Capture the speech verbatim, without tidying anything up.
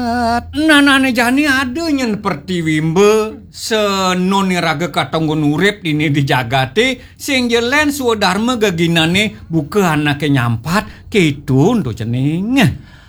Nanane jani ada nyen pertiwimbe senoni raga katonggon urip dini dijagate sing jelen suwa dharma gaginane buka anake nyampat kitu untuk cening.